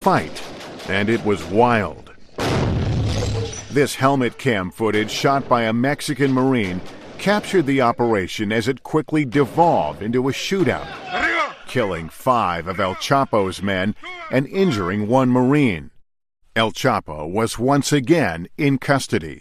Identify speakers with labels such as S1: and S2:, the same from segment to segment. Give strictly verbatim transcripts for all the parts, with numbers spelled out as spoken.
S1: fight, and it was wild. This helmet cam footage shot by a Mexican Marine captured the operation as it quickly devolved into a shootout, killing five of El Chapo's men and injuring one Marine. El Chapo was once again in custody,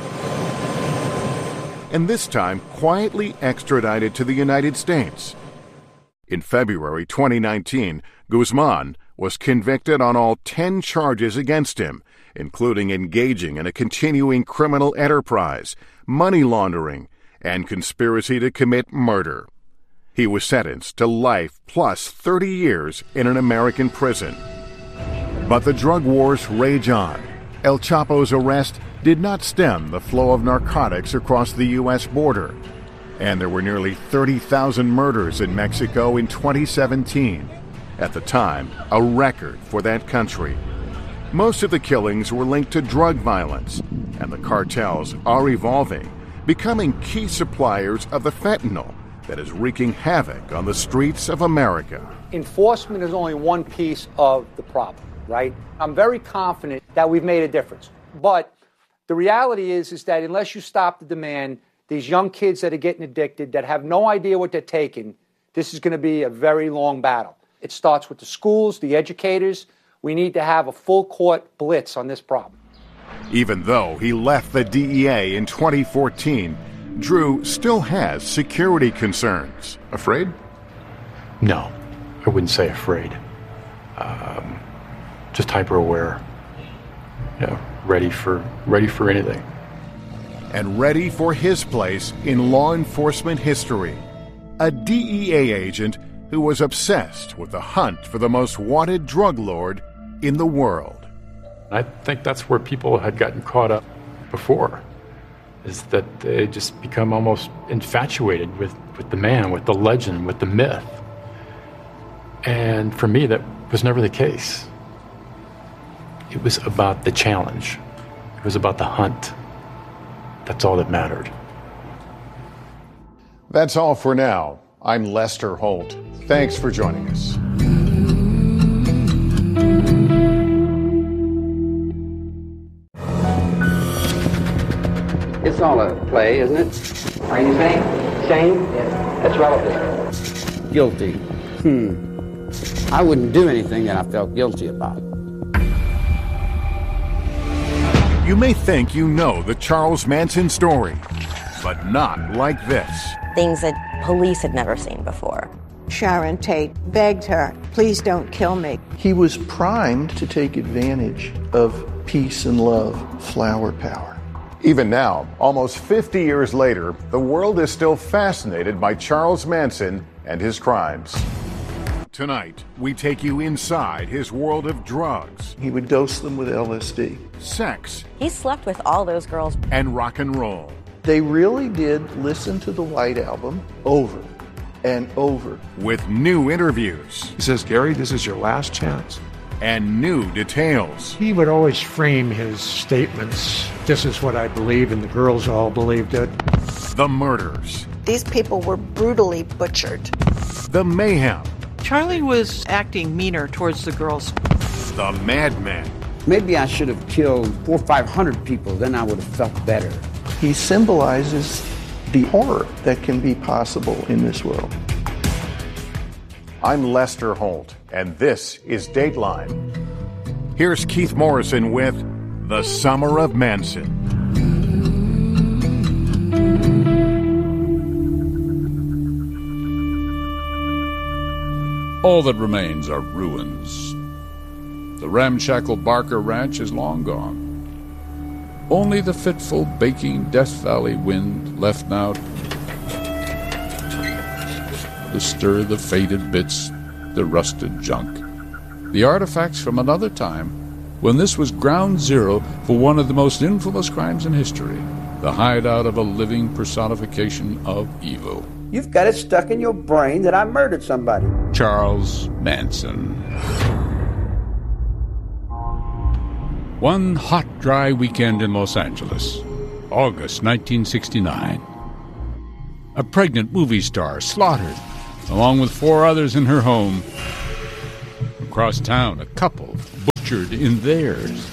S1: and this time quietly extradited to the United States. In February twenty nineteen, Guzman was convicted on all ten charges against him, including engaging in a continuing criminal enterprise, money laundering, and conspiracy to commit murder. He was sentenced to life plus thirty years in an American prison. But the drug wars rage on. El Chapo's arrest did not stem the flow of narcotics across the U S border, and there were nearly thirty thousand murders in Mexico in twenty seventeen, at the time a record for that country. Most of the killings were linked to drug violence, and the cartels are evolving, becoming key suppliers of the fentanyl that is wreaking havoc on the streets of America.
S2: Enforcement is only one piece of the problem, right? I'm very confident that we've made a difference. But the reality is, is that unless you stop the demand, these young kids that are getting addicted, that have no idea what they're taking, this is going to be a very long battle. It starts with the schools, the educators. We need to have a full court blitz on this problem.
S1: Even though he left the D E A in twenty fourteen, Drew still has security concerns.
S3: Afraid?
S4: No, I wouldn't say afraid. Um, just hyper-aware. You know, ready for ready for anything.
S1: And ready for his place in law enforcement history. A D E A agent who was obsessed with the hunt for the most wanted drug lord in the world.
S4: I think that's where people had gotten caught up before, is that they just become almost infatuated with, with the man, with the legend, with the myth. And for me, that was never the case. It was about the challenge. It was about the hunt. That's all that mattered.
S1: That's all for now. I'm Lester Holt. Thanks for joining us.
S5: It's all a play, isn't it? Are you saying? Shame? Yes. That's relative. Guilty. Hmm. I wouldn't do anything that I felt guilty about.
S1: You may think you know the Charles Manson story, but not like this.
S6: Things that police had never seen before.
S7: Sharon Tate begged her, please don't kill me.
S8: He was primed to take advantage of peace and love, flower power.
S1: Even now, almost fifty years later, the world is still fascinated by Charles Manson and his crimes. Tonight, we take you inside his world of drugs.
S8: He would dose them with L S D.
S1: Sex.
S6: He slept with all those girls.
S1: And rock and roll.
S8: They really did listen to the White Album over and over.
S1: With new interviews.
S3: He says, Gary, this is your last chance.
S1: And new details.
S9: He would always frame his statements, this is what I believe, and the girls all believed it.
S1: The murders.
S7: These people were brutally butchered.
S1: The mayhem.
S10: Charlie was acting meaner towards the girls.
S1: The madmen.
S5: Maybe I should have killed four or five hundred people, then I would have felt better.
S8: He symbolizes the horror that can be possible in this world.
S1: I'm Lester Holt, and this is Dateline. Here's Keith Morrison with The Summer of Manson.
S11: All that remains are ruins. The ramshackle Barker Ranch is long gone. Only the fitful, baking Death Valley wind left now to stir the faded bits, the rusted junk. The artifacts from another time when this was ground zero for one of the most infamous crimes in history, the hideout of a living personification of evil.
S5: You've got it stuck in your brain that I murdered somebody.
S11: Charles Manson. One hot, dry weekend in Los Angeles, August nineteen sixty-nine. A pregnant movie star slaughtered, along with four others in her home. Across town, a couple pictured in theirs.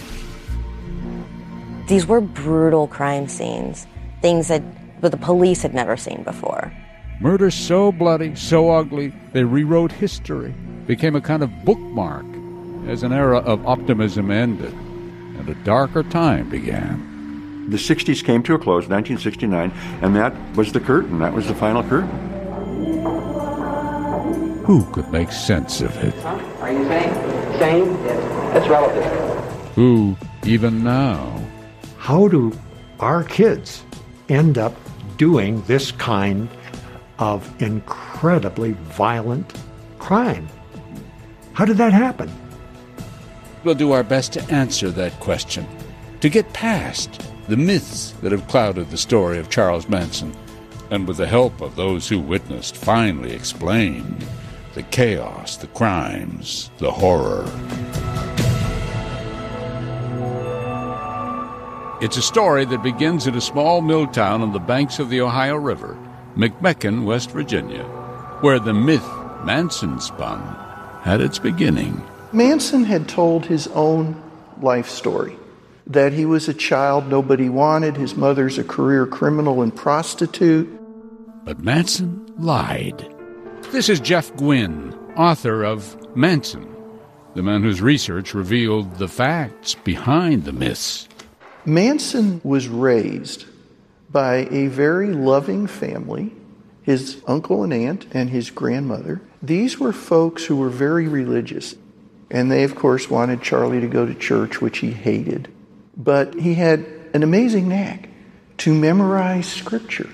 S6: These were brutal crime scenes, things that the police had never seen before.
S11: Murder so bloody, so ugly, they rewrote history, became a kind of bookmark as an era of optimism ended and a darker time began.
S12: The sixties came to a close, nineteen sixty-nine, and that was the curtain. That was the final curtain.
S11: Who could make sense of it?
S5: Huh? Are you sane? Sane? Yes. That's relative.
S11: Who, even now?
S9: How do our kids end up doing this kind of incredibly violent crime? How did that happen?
S11: We'll do our best to answer that question, to get past the myths that have clouded the story of Charles Manson, and with the help of those who witnessed, finally explain the chaos, the crimes, the horror. It's a story that begins in a small mill town on the banks of the Ohio River, McMecken, West Virginia, where the myth Manson spun had its beginning.
S8: Manson had told his own life story, that he was a child nobody wanted, his mother's a career criminal and prostitute.
S11: But Manson lied. This is Jeff Gwynne, author of Manson, the man whose research revealed the facts behind the myths.
S8: Manson was raised by a very loving family, his uncle and aunt and his grandmother. These were folks who were very religious, and they, of course, wanted Charlie to go to church, which he hated. But he had an amazing knack to memorize Scripture.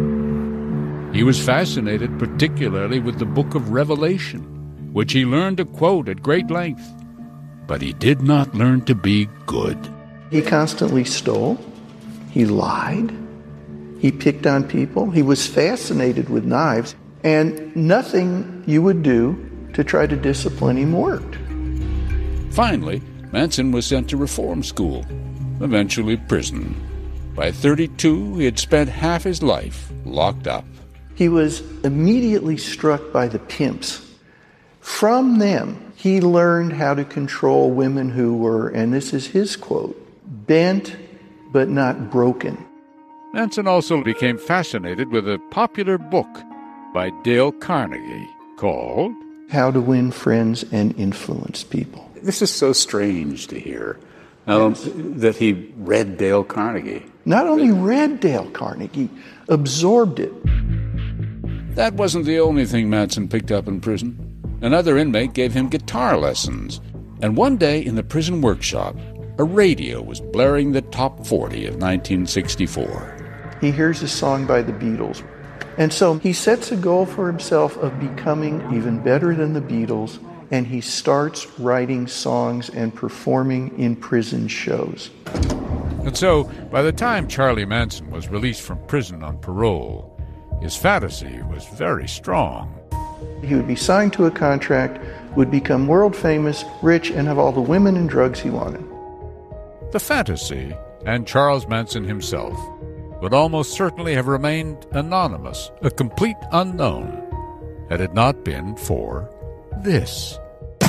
S11: He was fascinated particularly with the book of Revelation, which he learned to quote at great length. But he did not learn to be good.
S8: He constantly stole. He lied. He picked on people. He was fascinated with knives. And nothing you would do to try to discipline him worked.
S11: Finally, Manson was sent to reform school, eventually prison. By thirty-two, he had spent half his life locked up.
S8: He was immediately struck by the pimps. From them, he learned how to control women who were, and this is his quote, bent but not broken.
S11: Manson also became fascinated with a popular book by Dale Carnegie called
S8: How to Win Friends and Influence People.
S13: This is so strange to hear, um, yes. that he read Dale Carnegie.
S8: Not only read Dale Carnegie, absorbed it.
S11: That wasn't the only thing Manson picked up in prison. Another inmate gave him guitar lessons. And one day in the prison workshop, a radio was blaring the top forty of nineteen sixty-four.
S8: He hears a song by the Beatles. And so he sets a goal for himself of becoming even better than the Beatles, and he starts writing songs and performing in prison shows.
S11: And so, by the time Charlie Manson was released from prison on parole, his fantasy was very strong.
S8: He would be signed to a contract, would become world famous, rich, and have all the women and drugs he wanted.
S11: The fantasy, and Charles Manson himself, would almost certainly have remained anonymous, a complete unknown, had it not been for this.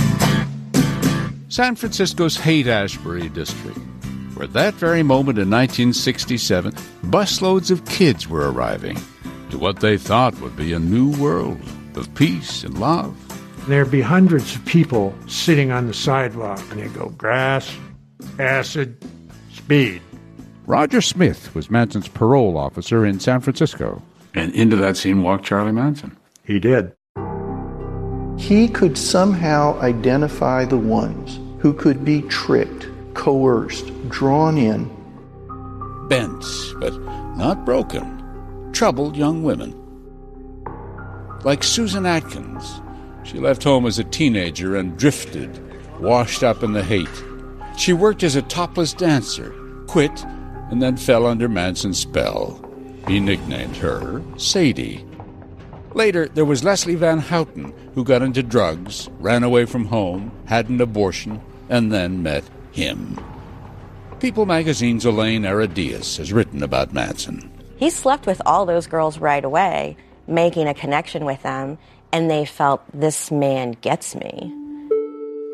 S11: San Francisco's Haight-Ashbury district, where that very moment in nineteen sixty-seven, busloads of kids were arriving to what they thought would be a new world of peace and love.
S9: There'd be hundreds of people sitting on the sidewalk, and they'd go, grass, acid, speed.
S11: Roger Smith was Manson's parole officer in San Francisco.
S13: And into that scene walked Charlie Manson.
S9: He did.
S8: He could somehow identify the ones who could be tricked, coerced, drawn in.
S11: Bent, but not broken. Troubled young women. Like Susan Atkins, she left home as a teenager and drifted, washed up in the hate. She worked as a topless dancer, quit, and then fell under Manson's spell. He nicknamed her Sadie. Later, there was Leslie Van Houten, who got into drugs, ran away from home, had an abortion, and then met him. People magazine's Elaine Aradias has written about Manson.
S6: He slept with all those girls right away, making a connection with them, and they felt, this man gets me.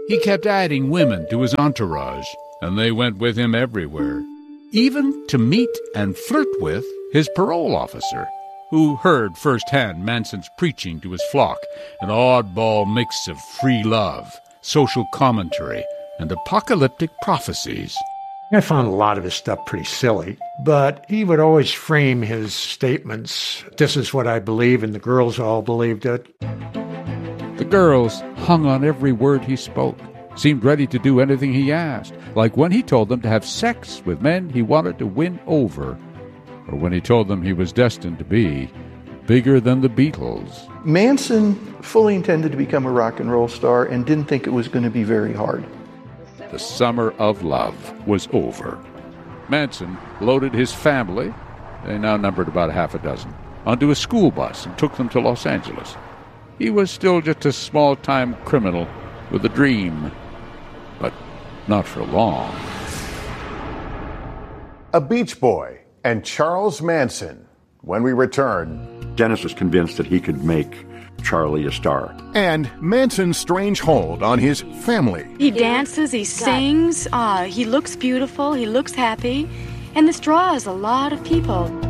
S11: He kept adding women to his entourage, and they went with him everywhere, even to meet and flirt with his parole officer, who heard firsthand Manson's preaching to his flock, an oddball mix of free love, social commentary, and apocalyptic prophecies.
S9: I found a lot of his stuff pretty silly, but he would always frame his statements, "This is what I believe," and the girls all believed it.
S11: The girls hung on every word he spoke, seemed ready to do anything he asked, like when he told them to have sex with men he wanted to win over, or when he told them he was destined to be bigger than the Beatles.
S8: Manson fully intended to become a rock and roll star and didn't think it was going to be very hard.
S11: The summer of love was over. Manson loaded his family, they now numbered about half a dozen, onto a school bus and took them to Los Angeles. He was still just a small-time criminal with a dream, but not for long.
S1: A Beach Boy and Charles Manson. When we return,
S12: Dennis was convinced that he could make Charlie a star.
S1: And Manson's strange hold on his family.
S14: He dances, he sings, uh, he looks beautiful, he looks happy, and this draws a lot of people.